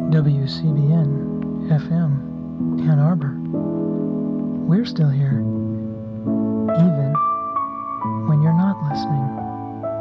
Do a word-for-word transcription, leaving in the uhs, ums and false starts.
W C B N F M, Ann Arbor. We're still here, even